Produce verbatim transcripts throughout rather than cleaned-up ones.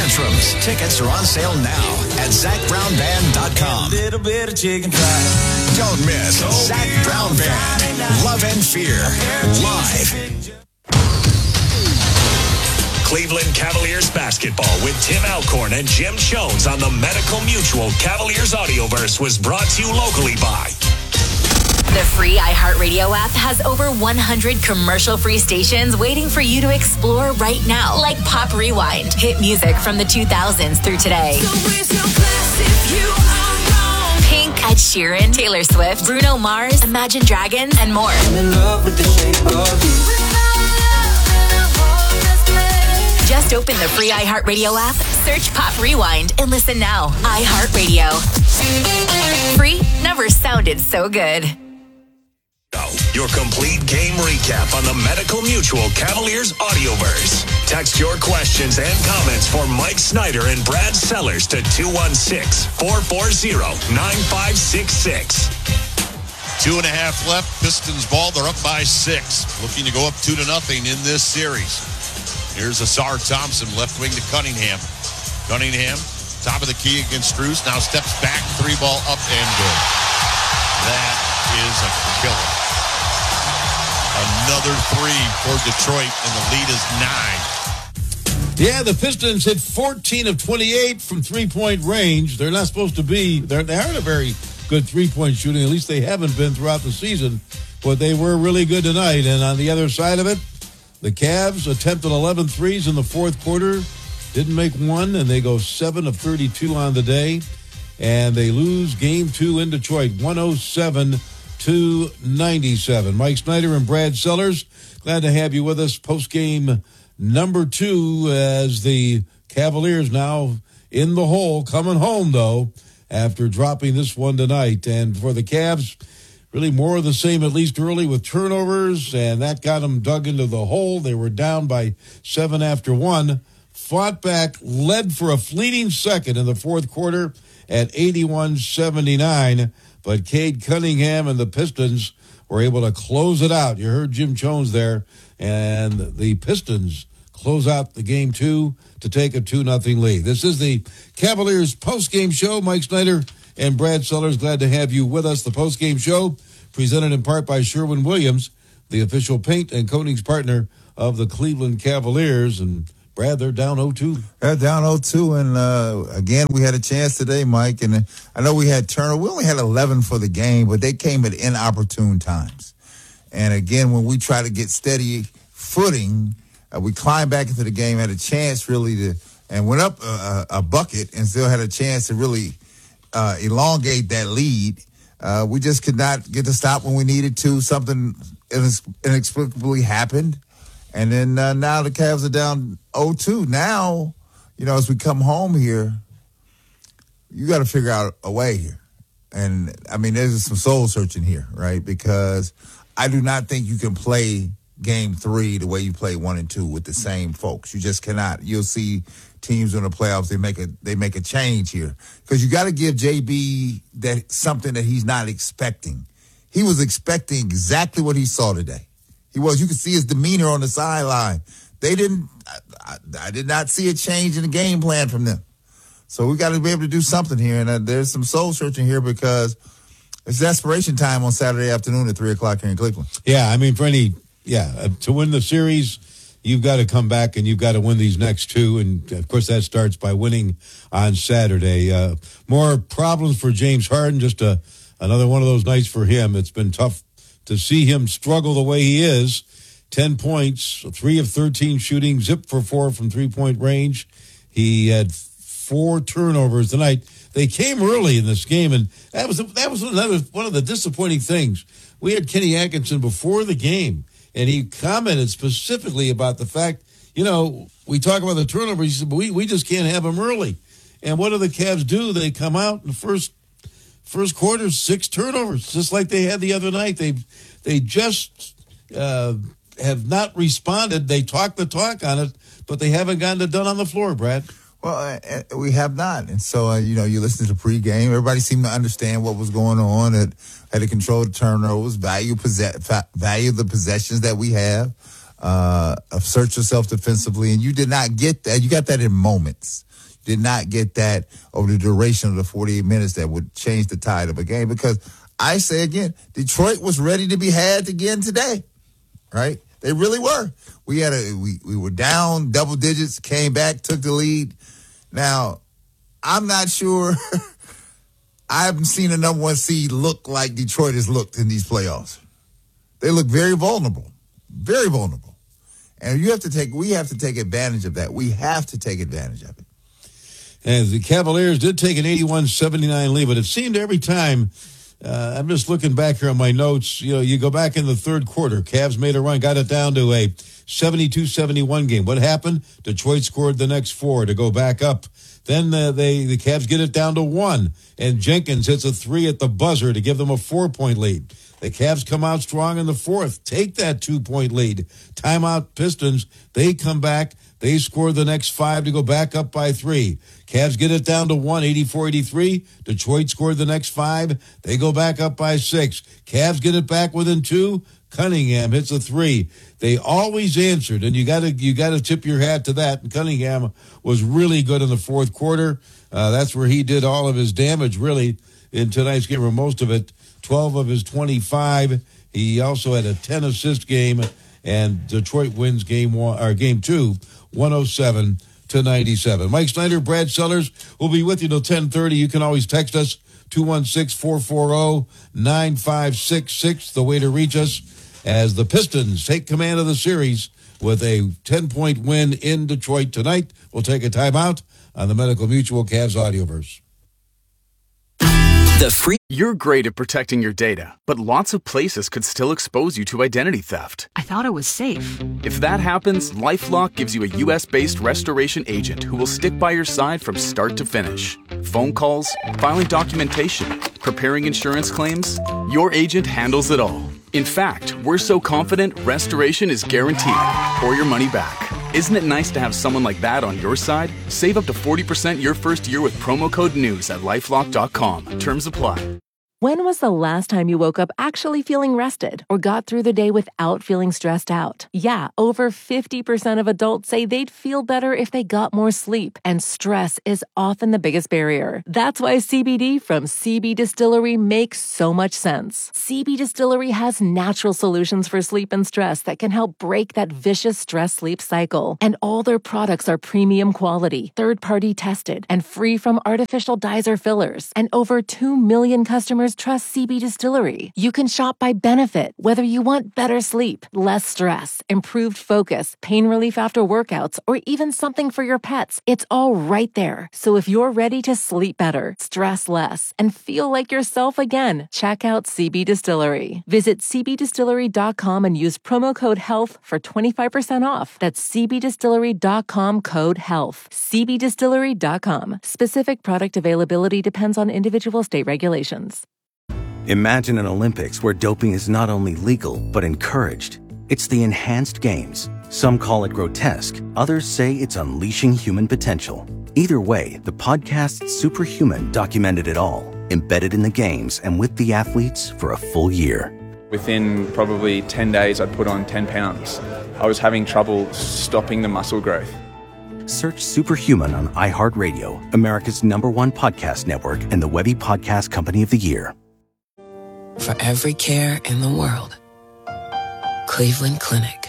Tantrums. Tickets are on sale now at zach brown band dot com. A little bit of chicken fried. Don't miss Zach Brown Band, Love and Fear, live. Cleveland Cavaliers basketball with Tim Alcorn and Jim Jones on the Medical Mutual Cavaliers Audioverse was brought to you locally by... The free iHeartRadio app has over one hundred commercial-free stations waiting for you to explore right now, like Pop Rewind, hit music from the two thousands through today. So raise your glass if you are wrong. Pink, Ed Sheeran, Taylor Swift, Bruno Mars, Imagine Dragons, and more. I'm in love with the shape of you. Just open the free iHeartRadio app, search Pop Rewind, and listen now. iHeartRadio. Free never sounded so good. Your complete game recap on the Medical Mutual Cavaliers Audioverse. Text your questions and comments for Mike Snyder and Brad Sellers to two one six, four four zero, nine five six six. Two and a half left. Pistons ball. They're up by six. Looking to go up two to nothing in this series. Here's Asar Thompson, left wing to Cunningham. Cunningham, top of the key against Strus. Now steps back, three ball up and good. That is a killer. Another three for Detroit, and the lead is nine. Yeah, the Pistons hit fourteen of twenty-eight from three-point range. They're not supposed to be, they're, they aren't a very good three-point shooting. At least they haven't been throughout the season. But they were really good tonight. And on the other side of it, the Cavs attempted eleven threes in the fourth quarter. Didn't make one, and they go seven of thirty-two on the day. And they lose game two in Detroit, one oh seven to ninety-seven. Mike Snyder and Brad Sellers, glad to have you with us. Post-game number two as the Cavaliers now in the hole, coming home, though, after dropping this one tonight. And for the Cavs, really more of the same, at least early, with turnovers, and that got them dug into the hole. They were down by seven after one, fought back, led for a fleeting second in the fourth quarter at eighty-one seventy-nine. But Cade Cunningham and the Pistons were able to close it out. You heard Jim Jones there, and the Pistons close out the game two to take a two nothing lead. This is the Cavaliers post-game show. Mike Snyder and Brad Sellers, glad to have you with us. The post-game show presented in part by Sherwin-Williams, the official paint and coatings partner of the Cleveland Cavaliers. And Brad, they're down oh two. They're down oh two, and uh, again, we had a chance today, Mike, and uh, I know we had turnover. We only had eleven for the game, but they came at inopportune times. And again, when we try to get steady footing, uh, we climbed back into the game, had a chance really to, and went up a, a bucket and still had a chance to really uh, elongate that lead. Uh, we just could not get to stop when we needed to. Something inexplicably happened. And then uh, now the Cavs are down oh two. Now, you know, as we come home here, you got to figure out a way here. And, I mean, there's some soul searching here, right? Because I do not think you can play game three the way you play one and two with the same folks. You just cannot. You'll see teams in the playoffs, they make a they make a change here. Because you got to give J B that something that he's not expecting. He was expecting exactly what he saw today. He was. You could see his demeanor on the sideline. They didn't. I, I, I did not see a change in the game plan from them. So we got to be able to do something here. And uh, there's some soul searching here because it's desperation time on Saturday afternoon at three o'clock here in Cleveland. Yeah, I mean, for any, yeah, uh, to win the series, you've got to come back and you've got to win these next two. And, of course, that starts by winning on Saturday. Uh, more problems for James Harden, just a, another one of those nights for him. It's been tough to see him struggle the way he is. ten points, three of thirteen shooting, zip for four from three-point range. He had four turnovers tonight. They came early in this game, and that was that was another one of the disappointing things. We had Kenny Atkinson before the game, and he commented specifically about the fact, you know, we talk about the turnovers. He said, but we, we just can't have them early. And what do the Cavs do? They come out in the first First quarter, six turnovers, just like they had the other night. They they just uh, have not responded. They talk the talk on it, but they haven't gotten it done on the floor, Brad. Well, uh, we have not. And so, uh, you know, you listen to the pregame. Everybody seemed to understand what was going on. It had to control the turnovers, value, possess, value the possessions that we have. uh, assert yourself defensively, and you did not get that. You got that in moments. You did not get that over the duration of the forty-eight minutes that would change the tide of a game, because I say again, Detroit was ready to be had again today, right? They really were. We had a we, we were down double digits, came back, took the lead. Now, I'm not sure. I haven't seen a number one seed look like Detroit has looked in these playoffs. They look very vulnerable, very vulnerable. And you have to take, we have to take advantage of that. We have to take advantage of it. And the Cavaliers did take an eighty-one seventy-nine lead, but it seemed every time, uh, I'm just looking back here on my notes, you know, you go back in the third quarter, Cavs made a run, got it down to a seventy-two seventy-one game. What happened? Detroit scored the next four to go back up. Then uh, they the Cavs get it down to one, and Jenkins hits a three at the buzzer to give them a four-point lead. The Cavs come out strong in the fourth, take that two-point lead. Timeout Pistons, they come back, they score the next five to go back up by three. Cavs get it down to one, eighty-four eighty-three. Detroit scored the next five, they go back up by six. Cavs get it back within two. Cunningham hits a three. They always answered, and you got to you got to tip your hat to that. And Cunningham was really good in the fourth quarter. Uh, that's where he did all of his damage, really, in tonight's game, or most of it. twelve of his twenty-five. He also had a ten assist game, and Detroit wins game one or game two, one oh seven to ninety-seven. Mike Snyder, Brad Sellers will be with you till ten thirty. You can always text us two one six, four four zero, nine five six six. The way to reach us, as the Pistons take command of the series with a ten-point win in Detroit tonight. We'll take a timeout on the Medical Mutual Cavs Audioverse. The free. You're great at protecting your data, but lots of places could still expose you to identity theft. I thought it was safe. If that happens, LifeLock gives you a U S-based restoration agent who will stick by your side from start to finish. Phone calls, filing documentation, preparing insurance claims, your agent handles it all. In fact, we're so confident restoration is guaranteed or your money back. Isn't it nice to have someone like that on your side? Save up to forty percent your first year with promo code NEWS at lifelock dot com. Terms apply. When was the last time you woke up actually feeling rested or got through the day without feeling stressed out? Yeah, over fifty percent of adults say they'd feel better if they got more sleep, and stress is often the biggest barrier. That's why C B D from C B Distillery makes so much sense. C B Distillery has natural solutions for sleep and stress that can help break that vicious stress-sleep cycle. And all their products are premium quality, third-party tested, and free from artificial dyes or fillers. And over two million customers trust C B Distillery. You can shop by benefit, whether you want better sleep, less stress, improved focus, pain relief after workouts, or even something for your pets. It's all right there. So if you're ready to sleep better, stress less, and feel like yourself again, check out C B Distillery. Visit c b distillery dot com and use promo code HEALTH for twenty-five percent off. That's c b distillery dot com code HEALTH. c b distillery dot com. Specific product availability depends on individual state regulations. Imagine an Olympics where doping is not only legal, but encouraged. It's the Enhanced Games. Some call it grotesque. Others say it's unleashing human potential. Either way, the podcast Superhuman documented it all, embedded in the games and with the athletes for a full year. Within probably ten days, I'd put on ten pounds. I was having trouble stopping the muscle growth. Search Superhuman on iHeartRadio, America's number one podcast network, and the Webby Podcast Company of the Year. For every care in the world, Cleveland Clinic.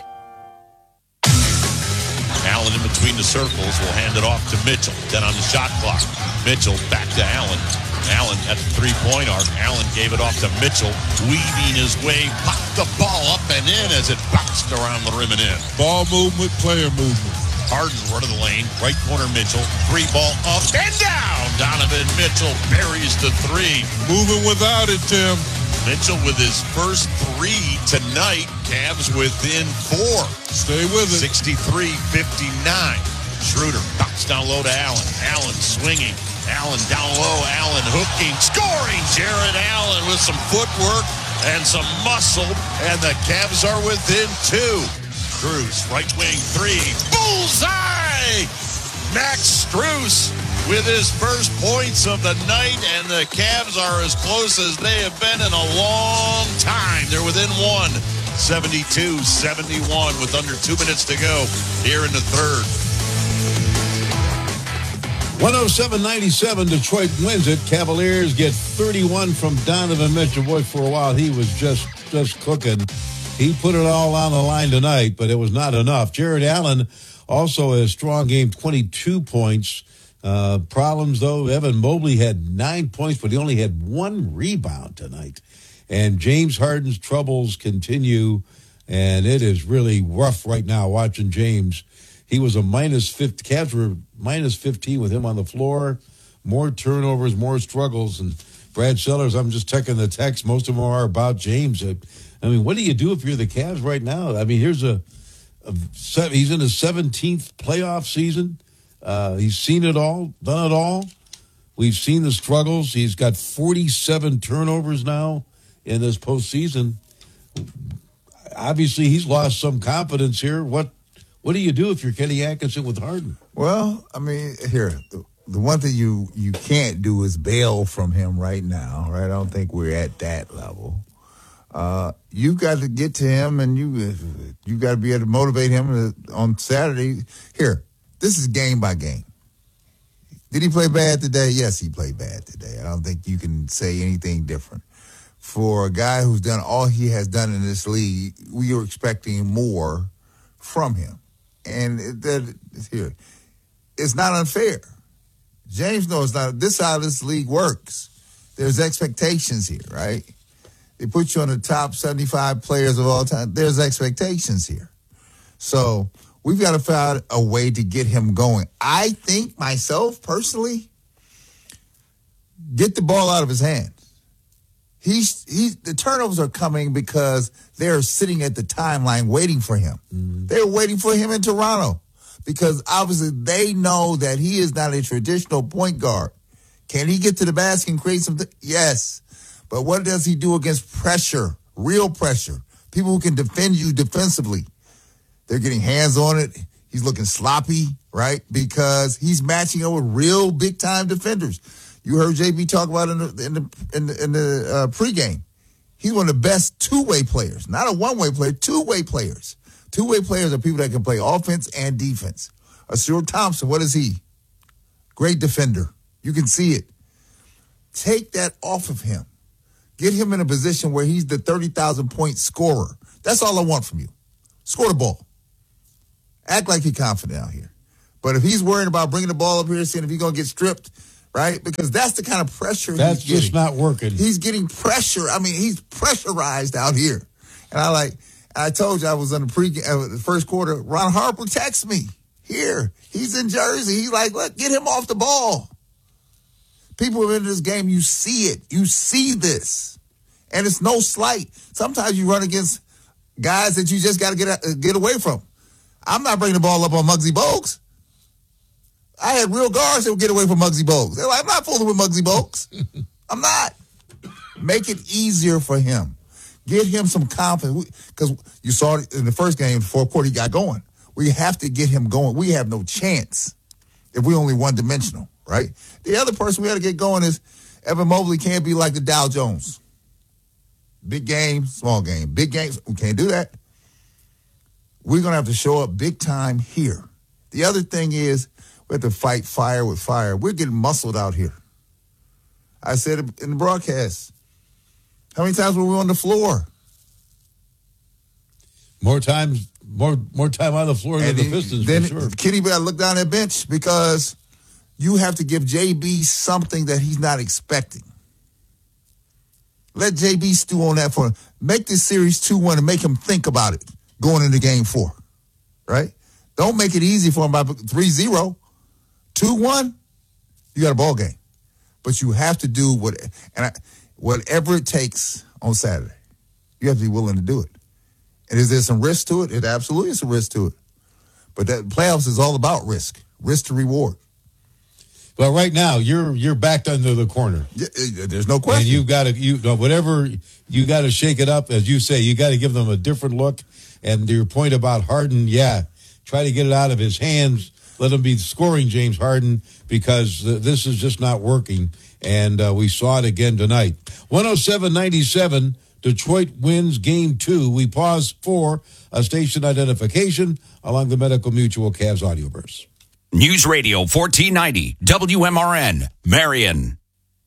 Allen in between the circles will hand it off to Mitchell. Then on the shot clock, Mitchell back to Allen. Allen at the three-point arc. Allen gave it off to Mitchell, weaving his way, popped the ball up and in as it bounced around the rim and in. Ball movement, player movement. Harden, right of the lane, right corner Mitchell, three ball up and down. Donovan Mitchell buries the three. Moving without it, Tim. Mitchell with his first three tonight. Cavs within four. Stay with it. sixty-three fifty-nine. Schroeder bounce down low to Allen. Allen swinging. Allen down low. Allen hooking. Scoring. Jared Allen with some footwork and some muscle. And the Cavs are within two. Strus, right wing three. Bullseye! Max Strus with his first points of the night, and the Cavs are as close as they have been in a long time. They're within one. seventy-two seventy-one with under two minutes to go here in the third. one oh seven ninety-seven, Detroit wins it. Cavaliers get thirty-one from Donovan Mitchell. Boy, for a while, he was just, just cooking. He put it all on the line tonight, but it was not enough. Jared Allen, also a strong game, twenty-two points. Uh, problems, though, Evan Mobley had nine points, but he only had one rebound tonight. And James Harden's troubles continue, and it is really rough right now watching James. He was a minus fifty. Cavs were minus fifteen with him on the floor. More turnovers, more struggles. And Brad Sellers, I'm just checking the text. Most of them are about James. I mean, what do you do if you're the Cavs right now? I mean, here's a, a he's in his seventeenth playoff season. Uh, he's seen it all, done it all. We've seen the struggles. He's got forty-seven turnovers now in this postseason. Obviously, he's lost some confidence here. What What do you do if you're Kenny Atkinson with Harden? Well, I mean, here, the, the one thing you, you can't do is bail from him right now, right? I don't think we're at that level. Uh, you got to get to him, and you you got to be able to motivate him on Saturday. Here, this is game by game. Did he play bad today? Yes, he played bad today. I don't think you can say anything different. For a guy who's done all he has done in this league, we are expecting more from him. And it, that, here, it's not unfair. James knows not. This is how this league works. There's expectations here, right? They put you on the top seventy-five players of all time. There's expectations here. So we've got to find a way to get him going. I think myself, personally, get the ball out of his hands. He's, he's, the turnovers are coming because they're sitting at the timeline waiting for him. Mm-hmm. They're waiting for him in Toronto because obviously they know that he is not a traditional point guard. Can he get to the basket and create something? Yes. But what does he do against pressure, real pressure? People who can defend you defensively. They're getting hands on it. He's looking sloppy, right? Because he's matching up with real big-time defenders. You heard J B talk about it in the in the, in the, in the uh, pregame. He's one of the best two-way players, not a one-way player, two-way players. Two-way players are people that can play offense and defense. Asur Thompson, what is he? Great defender. You can see it. Take that off of him. Get him in a position where he's the thirty thousand point scorer. That's all I want from you. Score the ball. Act like you're confident out here. But if he's worried about bringing the ball up here, seeing if he's going to get stripped, right? Because that's the kind of pressure that's he's getting. That's just not working. He's getting pressure. I mean, he's pressurized out here. And I like, I told you I was in the pre uh, the first quarter. Ron Harper texts me here. He's in Jersey. He's like, look, get him off the ball. People who are in this game, you see it. You see this. And it's no slight. Sometimes you run against guys that you just got to get uh, get away from. I'm not bringing the ball up on Muggsy Bogues. I had real guards that would get away from Muggsy Bogues. They're like, I'm not fooling with Muggsy Bogues. I'm not. Make it easier for him. Get him some confidence. Because you saw it in the first game, the fourth quarter, he got going. We have to get him going. We have no chance if we're only one-dimensional, right? The other person we have to get going is Evan Mobley can't be like the Dow Jones. Big game, small game. Big games, we can't do that. We're going to have to show up big time here. The other thing is we have to fight fire with fire. We're getting muscled out here. I said it in the broadcast. How many times were we on the floor? More times, more more time on the floor and than the Pistons, then for sure. Kenny better look down that bench because you have to give J B something that he's not expecting. Let J B stew on that for him. Make this series two one and make him think about it going into game four, right? Don't make it easy for him by three zero. two one, you got a ball game. But you have to do what, and I, whatever it takes on Saturday. You have to be willing to do it. And is there some risk to it? It absolutely is a risk to it. But that playoffs is all about risk. Risk to reward. Well, right now you're you're backed under the corner. Yeah, there's no question. And you've got to you whatever you got to shake it up, as you say. You got to give them a different look. And your point about Harden, yeah, try to get it out of his hands. Let him be scoring James Harden because uh, this is just not working. And uh, we saw it again tonight. one oh seven ninety-seven, Detroit wins game two. We pause for a station identification along the Medical Mutual Cavs Audioverse. News Radio fourteen ninety, W M R N, Marion.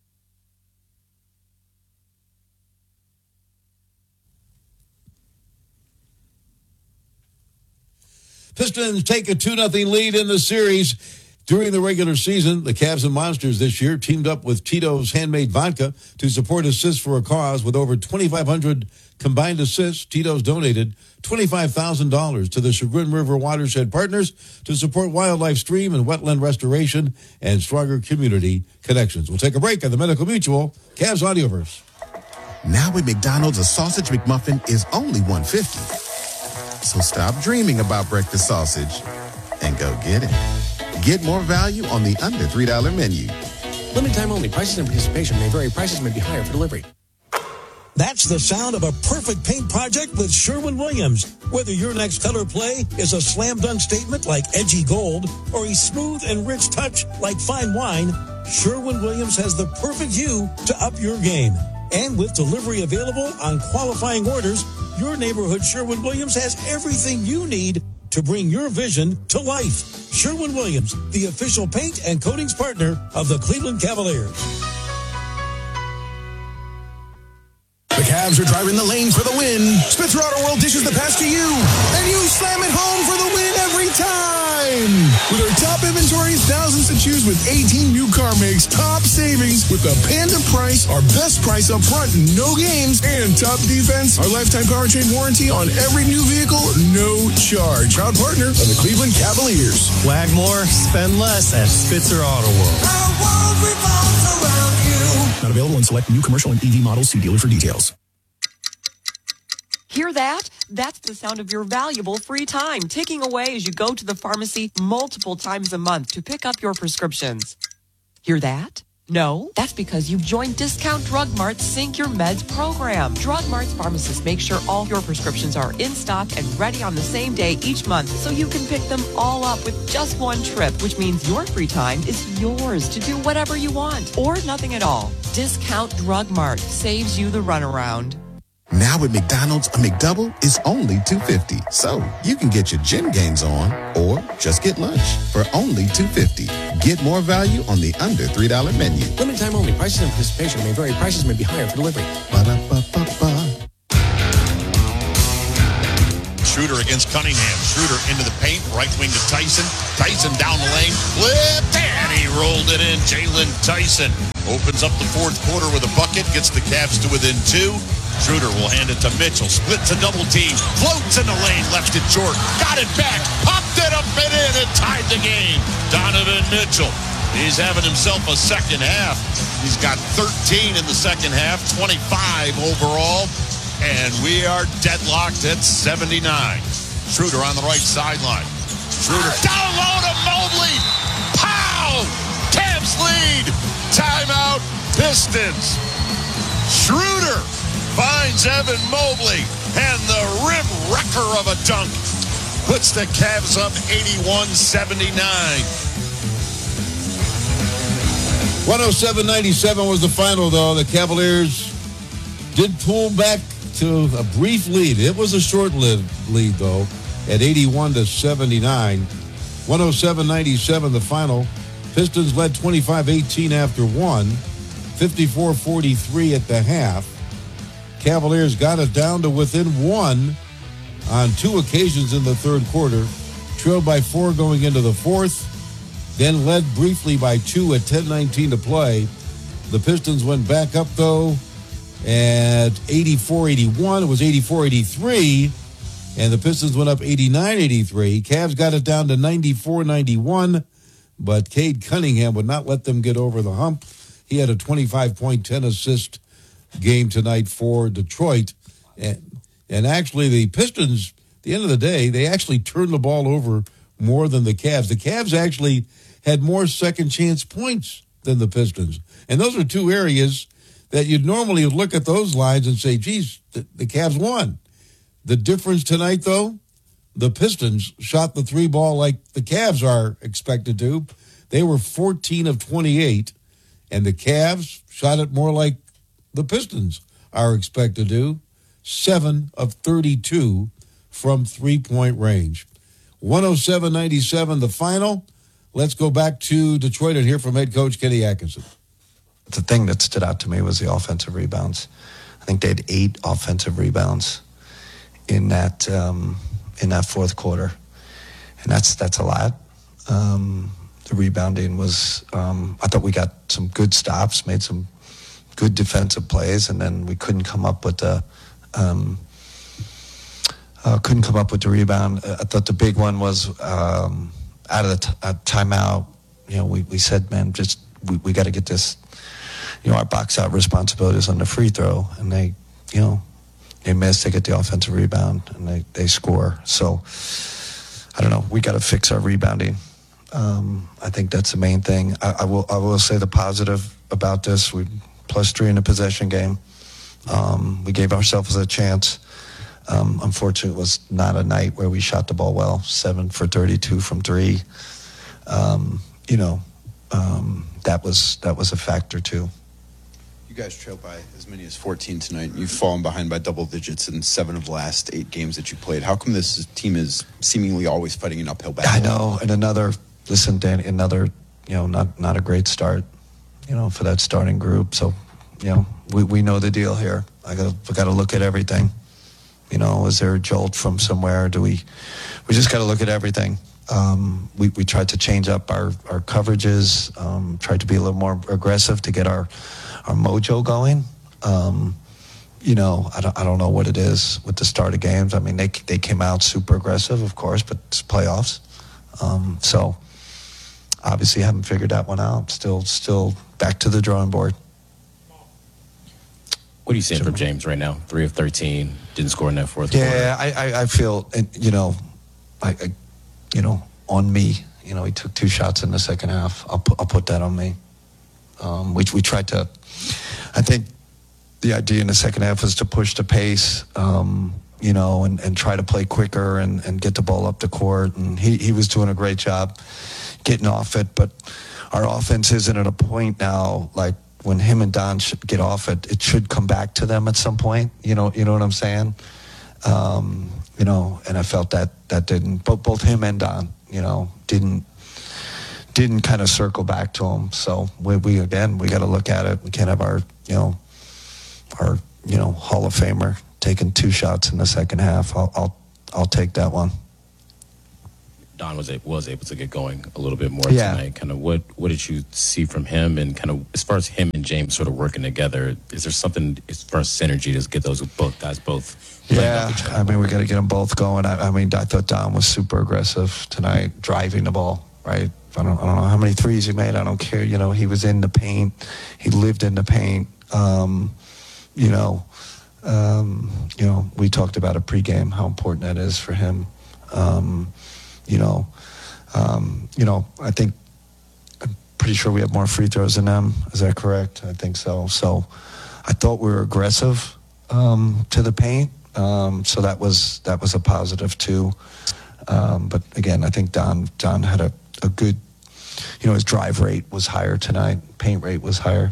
Pistons take a two nothing lead in the series. During the regular season, the Cavs and Monsters this year teamed up with Tito's Handmade Vodka to support Assists for a Cause. With over twenty-five hundred combined assists, Tito's donated twenty-five thousand dollars to the Chagrin River Watershed Partners to support wildlife stream and wetland restoration and stronger community connections. We'll take a break on the Medical Mutual Cavs Audioverse. Now at McDonald's, a sausage McMuffin is only one fifty. So stop dreaming about breakfast sausage and go get it. Get more value on the under three dollar menu. Limited time only. Prices and participation may vary. Prices may be higher for delivery. That's the sound of a perfect paint project with Sherwin-Williams. Whether your next color play is a slam dunk statement like edgy gold or a smooth and rich touch like fine wine, Sherwin-Williams has the perfect hue to up your game. And with delivery available on qualifying orders, your neighborhood Sherwin-Williams has everything you need to bring your vision to life. Sherwin-Williams, the official paint and coatings partner of the Cleveland Cavaliers. The Cavs are driving the lane for the win. Spitzer Auto World dishes the pass to you, and you slam it home for the win every time. With our top inventory, thousands to choose with eighteen new car makes, top savings with the Panda price, our best price up front, no games, and top defense, our lifetime powertrain warranty on every new vehicle, no charge. Proud partner of the Cleveland Cavaliers. Wag more, spend less at Spitzer Auto World. Our world revolves around you. Not available in select new commercial and E V models. See dealer for details. Hear that? That's the sound of your valuable free time ticking away as you go to the pharmacy multiple times a month to pick up your prescriptions. Hear that? No, that's because you've joined Discount Drug Mart's Sync Your Meds program. Drug Mart's pharmacists make sure all your prescriptions are in stock and ready on the same day each month so you can pick them all up with just one trip, which means your free time is yours to do whatever you want or nothing at all. Discount Drug Mart saves you the runaround. Now at McDonald's, a McDouble is only two fifty. So you can get your gym gains on or just get lunch for only two fifty. Get more value on the under three dollar menu. Limited time only. Prices and participation may vary. Prices may be higher for delivery. Ba-da-ba-ba-ba. Schroeder against Cunningham. Schroeder into the paint. Right wing to Tyson. Tyson down the lane. Flipped. And he rolled it in. Jalen Tyson opens up the fourth quarter with a bucket. Gets the Cavs to within two. Schroeder will hand it to Mitchell. Splits a double team. Floats in the lane. Left it short. Got it back. Popped it up and in and tied the game. Donovan Mitchell. He's having himself a second half. He's got thirteen in the second half. twenty-five overall. And we are deadlocked at seventy-nine. Schroeder on the right sideline. Schroeder down low to Mobley. Pow! Cavs lead. Timeout. Pistons. Schroeder finds Evan Mobley, and the rim wrecker of a dunk puts the Cavs up eighty-one seventy-nine. one oh seven ninety-seven was the final, though. The Cavaliers did pull back to a brief lead. It was a short-lived lead, though, at eighty-one to seventy-nine. one oh seven ninety-seven, the final. Pistons led twenty-five eighteen after one, fifty-four forty-three at the half. Cavaliers got it down to within one on two occasions in the third quarter, trailed by four going into the fourth, then led briefly by two at ten nineteen to play. The Pistons went back up, though, at eighty-four eighty-one. It was eighty-four eighty-three, and the Pistons went up eighty-nine eighty-three. Cavs got it down to ninety-four ninety-one, but Cade Cunningham would not let them get over the hump. He had a twenty-five point, ten assist game tonight for Detroit. And, and actually, the Pistons, at the end of the day, they actually turned the ball over more than the Cavs. The Cavs actually had more second chance points than the Pistons. And those are two areas that you'd normally look at those lines and say, geez, the, the Cavs won. The difference tonight, though, the Pistons shot the three ball like the Cavs are expected to. They were fourteen of twenty-eight, and the Cavs shot it more like the Pistons are expected to. seven of thirty-two from three-point range. one oh seven ninety-seven, the final. Let's go back to Detroit and hear from head coach Kenny Atkinson. The thing that stood out to me was the offensive rebounds. I think they had eight offensive rebounds in that um, in that fourth quarter, and that's that's a lot. Um, the rebounding was. Um, I thought we got some good stops, made some good defensive plays, and then we couldn't come up with the um, uh, couldn't come up with the rebound. I thought the big one was um, out of the t- uh, timeout. You know, we, we said, man, just we, we got to get this. You know, our box out responsibilities on the free throw, and they, you know, they miss, they get the offensive rebound, and they, they score. So, I don't know, we got to fix our rebounding. Um, I think that's the main thing. I, I will I will say the positive about this, we plus three in the possession game. Um, we gave ourselves a chance. Um, unfortunately, it was not a night where we shot the ball well, seven for thirty-two from three. Um, you know, um, that was that was a factor too. You guys trailed by as many as fourteen tonight. You've fallen behind by double digits in seven of the last eight games that you played. How come this team is seemingly always fighting an uphill battle? I know, and another, listen, Danny, another, you know, not not a great start, you know, for that starting group. So, you know, we, we know the deal here. I got we got to look at everything. You know, is there a jolt from somewhere? Do we? We just got to look at everything. Um, we we tried to change up our our coverages. Um, tried to be a little more aggressive to get our. our mojo going. Um, you know, I don't, I don't know what it is with the start of games. I mean, they they came out super aggressive, of course, but it's playoffs. Um, so obviously haven't figured that one out. Still, still back to the drawing board. What are you seeing from James right now? Three of thirteen, didn't score in that fourth quarter. Yeah, I, I, I feel, and you know, I, I, you know, on me. You know, he took two shots in the second half. I'll put, I'll put that on me. Um, we we tried to. I think the idea in the second half was to push the pace, um, you know, and, and try to play quicker and, and get the ball up the court. And he, he was doing a great job getting off it. But our offense isn't at a point now, like when him and Don should get off it, it should come back to them at some point. You know, you know what I'm saying? Um, you know, and I felt that that didn't, both, both him and Don, you know, didn't. didn't kind of circle back to him. So we, we again, we got to look at it. We can't have our, you know, our, you know, Hall of Famer taking two shots in the second half. I'll, I'll, I'll take that one. Don was a, was able to get going a little bit more yeah. tonight. Kind of what what did you see from him, and kind of as far as him and James sort of working together? Is there something as far as synergy to get those both guys both? Yeah, I mean, we got to get them both going. I, I mean, I thought Don was super aggressive tonight, driving the ball. Right. I don't, I don't know how many threes he made. I don't care. You know, he was in the paint. He lived in the paint. Um, you know, um, you know, we talked about a pregame, how important that is for him. Um, you know, um, you know, I think I'm pretty sure we have more free throws than them. Is that correct? I think so. So I thought we were aggressive um, to the paint. Um, so that was that was a positive too. Um, but again, I think Don Don had a, a good, you know, his drive rate was higher tonight. Paint rate was higher.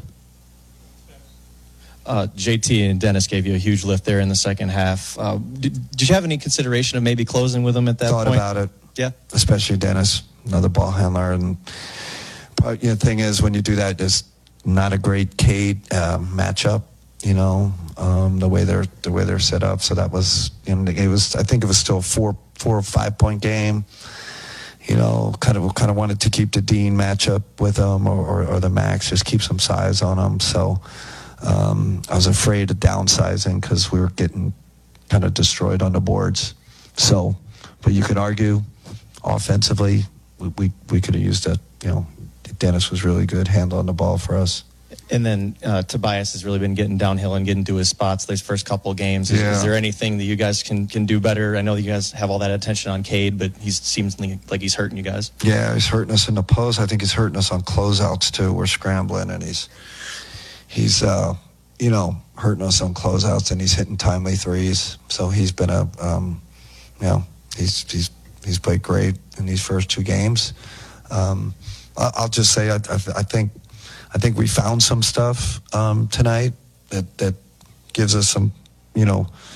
Uh, J T and Dennis gave you a huge lift there in the second half. Uh, did, did you have any consideration of maybe closing with them at that Thought point? Thought about it. Yeah. Especially Dennis, another ball handler. And but, you know, the thing is, when you do that, it's not a great Cade uh, matchup, you know, um, the way they're the way they're set up. So that was, you know, it was, I think it was still a four, four or five point game. You know, kind of kind of wanted to keep the Dean matchup with them or, or, or the Max, just keep some size on them. So um, I was afraid of downsizing because we were getting kind of destroyed on the boards. So, but you could argue offensively, we we, we could have used that. You know, Dennis was really good handling the ball for us. And then uh, Tobias has really been getting downhill and getting to his spots these first couple of games. Is, Yeah. is there anything that you guys can, can do better? I know that you guys have all that attention on Cade, but he seems like he's hurting you guys. Yeah, he's hurting us in the post. I think he's hurting us on closeouts too. We're scrambling, and he's he's uh, you know hurting us on closeouts, and he's hitting timely threes. So he's been a um, you know he's he's he's played great in these first two games. Um, I- I'll just say I, I, I think. I think we found some stuff um, tonight that, that gives us some, you know,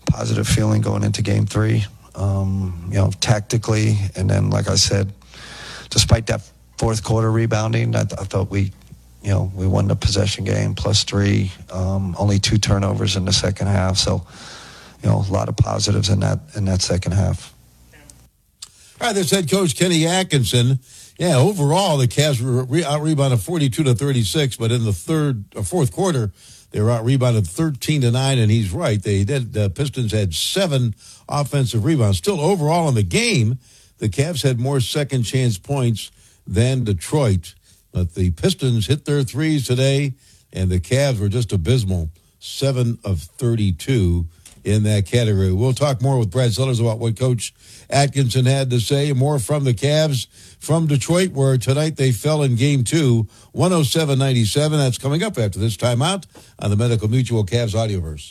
positive feeling going into game three, um, you know, tactically. And then, like I said, despite that fourth quarter rebounding, I, th- I thought we, you know, we won the possession game plus three, um, only two turnovers in the second half. So, you know, a lot of positives in that in that second half. All right, this head coach Kenny Atkinson. Yeah, overall the Cavs were re- out rebounded forty-two to thirty-six, but in the third or fourth quarter they were out rebounded thirteen to nine, and he's right. They did. The Pistons had seven offensive rebounds. Still, overall in the game, the Cavs had more second chance points than Detroit. But the Pistons hit their threes today, and the Cavs were just abysmal, seven of thirty-two in that category. We'll talk more with Brad Sellers about what Coach Atkinson had to say. More from the Cavs from Detroit, where tonight they fell in game two, one oh seven ninety-seven. That's coming up after this timeout on the Medical Mutual Cavs Audioverse.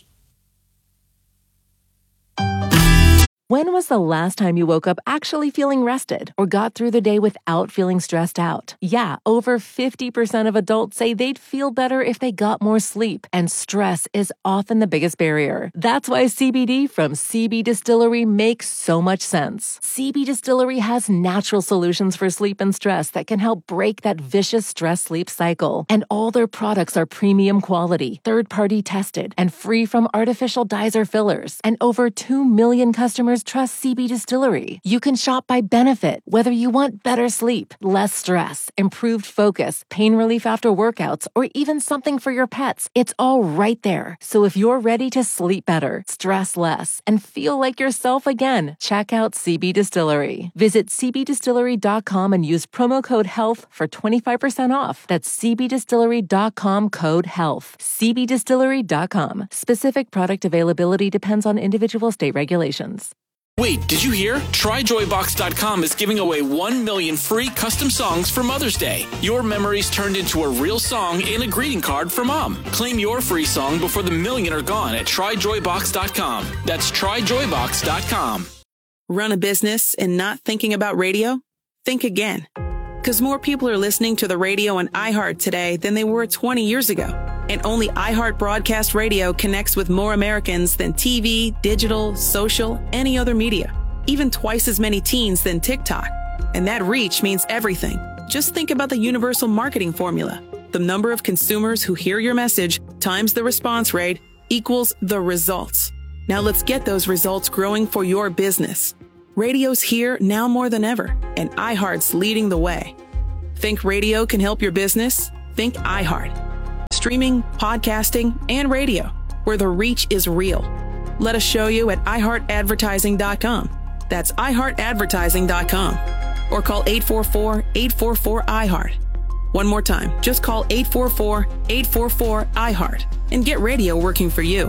When was the last time you woke up actually feeling rested or got through the day without feeling stressed out? Yeah, over fifty percent of adults say they'd feel better if they got more sleep, and stress is often the biggest barrier. That's why C B D from C B Distillery makes so much sense. C B Distillery has natural solutions for sleep and stress that can help break that vicious stress-sleep cycle. And all their products are premium quality, third-party tested, and free from artificial dyes or fillers. And over two million customers trust C B Distillery. You can shop by benefit, whether you want better sleep, less stress, improved focus, pain relief after workouts, or even something for your pets. It's all right there. So if you're ready to sleep better, stress less, and feel like yourself again, check out C B Distillery. Visit c b distillery dot com and use promo code HEALTH for twenty-five percent off. That's c b distillery dot com code HEALTH. c b distillery dot com. Specific product availability depends on individual state regulations. Wait, did you hear? Try joy box dot com is giving away one million free custom songs for Mother's Day. Your memories turned into a real song and a greeting card for Mom. Claim your free song before the million are gone at try joy box dot com. That's try joy box dot com. Run a business and not thinking about radio? Think again. Because more people are listening to the radio on iHeart today than they were twenty years ago. And only iHeart Broadcast Radio connects with more Americans than T V, digital, social, any other media. Even twice as many teens than TikTok. And that reach means everything. Just think about the universal marketing formula. The number of consumers who hear your message times the response rate equals the results. Now let's get those results growing for your business. Radio's here now more than ever, and iHeart's leading the way. Think radio can help your business? Think iHeart. Streaming, podcasting, and radio, where the reach is real. Let us show you at i heart advertising dot com. That's i heart advertising dot com. Or call eight four four, eight four four, I heart. One more time, just call eight four four, eight four four, I heart and get radio working for you.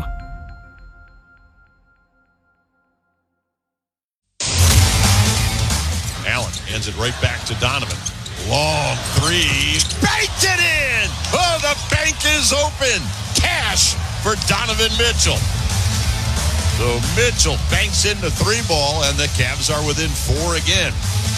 Allen hands it right back to Donovan. Long three. Banked it in! Oh, the bank is open. Cash for Donovan Mitchell. So Mitchell banks in the three ball, and the Cavs are within four again.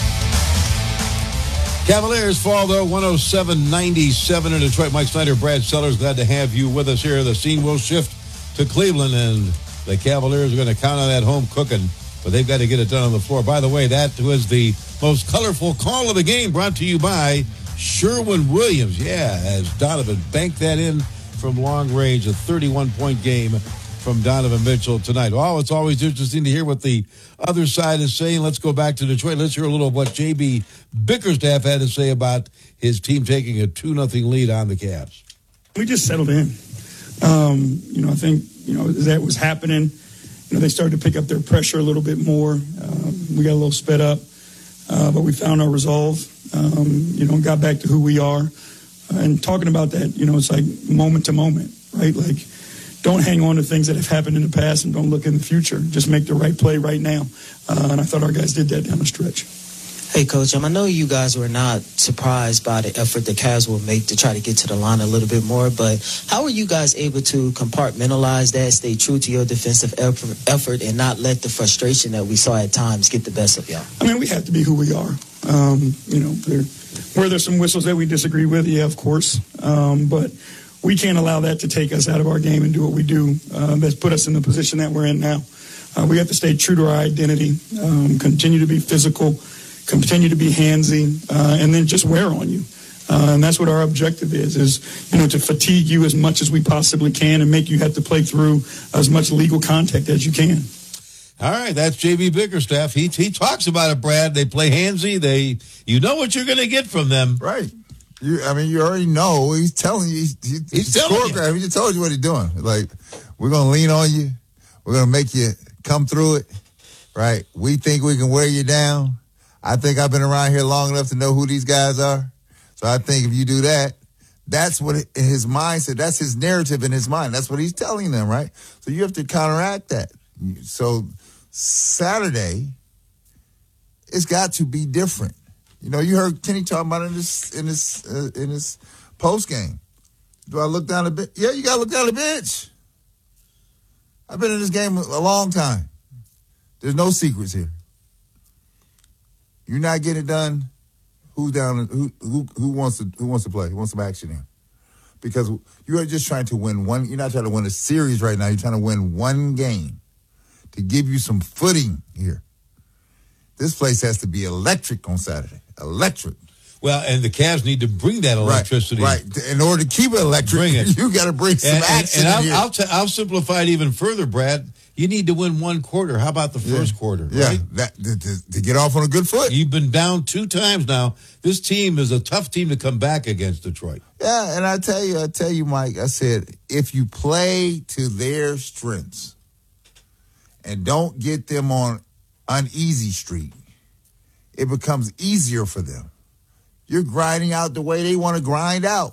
Cavaliers fall, though, one oh seven ninety-seven in Detroit. Mike Snyder, Brad Sellers, glad to have you with us here. The scene will shift to Cleveland, and the Cavaliers are going to count on that home cooking, but they've got to get it done on the floor. By the way, that was the most colorful call of the game, brought to you by Sherwin-Williams. Yeah, as Donovan banked that in from long range, a thirty-one point game from Donovan Mitchell tonight. Well, it's always interesting to hear what the other side is saying. Let's go back to Detroit. Let's hear a little of what J B Bickerstaff had to say about his team taking a two nothing lead on the Cavs. We just settled in. Um, you know, I think, you know, as that was happening, you know, they started to pick up their pressure a little bit more. Um, we got a little sped up, uh, but we found our resolve, um, you know, got back to who we are. Uh, and talking about that, you know, it's like moment to moment, right? Like, don't hang on to things that have happened in the past and don't look in the future. Just make the right play right now. Uh, and I thought our guys did that down the stretch. Hey, Coach, um, I know you guys were not surprised by the effort the Cavs will make to try to get to the line a little bit more, but how were you guys able to compartmentalize that, stay true to your defensive effort, and not let the frustration that we saw at times get the best of y'all? I mean, we have to be who we are. Um, you know, there, were there some whistles that we disagree with? Yeah, of course. Um, but we can't allow that to take us out of our game and do what we do. Uh, that's put us in the position that we're in now. uh, we have to stay true to our identity, um, continue to be physical, continue to be handsy, uh, and then just wear on you. Uh, and that's what our objective is, is, you know, to fatigue you as much as we possibly can and make you have to play through as much legal contact as you can. All right, that's J B Bickerstaff. He he talks about it, Brad. They play handsy. They, you know what you're going to get from them. Right. You, I mean, you already know. He's telling you. He's, he's, he's telling you. He just told you what he's doing. Like, we're going to lean on you. We're going to make you come through it. Right. We think we can wear you down. I think I've been around here long enough to know who these guys are. So I think if you do that, that's what in his mindset, that's his narrative in his mind. That's what he's telling them, right? So you have to counteract that. So Saturday, it's got to be different. You know, you heard Kenny talking about it in this in this uh, in this post game. Do I look down the bench? Yeah, you got to look down the bench. I've been in this game a long time. There's no secrets here. You're not getting it done. Who's down? Who who who wants to who wants to play? Who wants some action here? Because you're just trying to win one. You're not trying to win a series right now. You're trying to win one game to give you some footing here. This place has to be electric on Saturday. Electric. Well, and the Cavs need to bring that electricity. Right. right. In order to keep it electric, bring it. You got to bring some and, action. And, and I'll, here. I'll, t- I'll simplify it even further, Brad. You need to win one quarter. How about the first yeah. quarter? Yeah, right? that, to, to, to get off on a good foot. You've been down two times now. This team is a tough team to come back against Detroit. Yeah, and I tell you, I tell you, Mike, I said, if you play to their strengths and don't get them on uneasy street, it becomes easier for them. You're grinding out the way they want to grind out.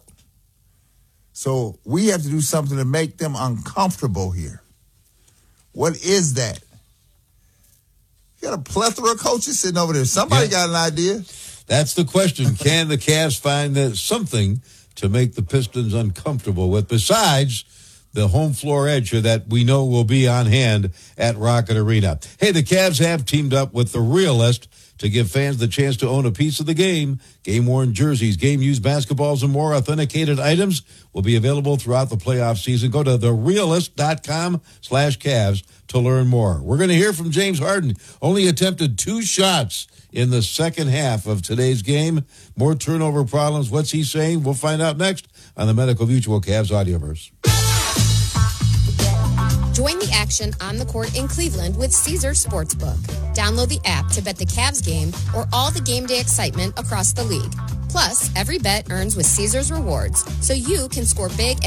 So we have to do something to make them uncomfortable here. What is that? You got a plethora of coaches sitting over there. Somebody yeah. got an idea. That's the question. Can the Cavs find that something to make the Pistons uncomfortable with, besides the home floor edge that we know will be on hand at Rocket Arena? Hey, the Cavs have teamed up with The Realist to give fans the chance to own a piece of the game. Game-worn jerseys, game-used basketballs, and more authenticated items will be available throughout the playoff season. Go to therealist.com slash Cavs to learn more. We're going to hear from James Harden. Only attempted two shots in the second half of today's game. More turnover problems. What's he saying? We'll find out next on the Medical Mutual Cavs Audioverse. Join the action on the court in Cleveland with Caesars Sportsbook. Download the app to bet the Cavs game or all the game day excitement across the league. Plus, every bet earns with Caesars Rewards, so you can score big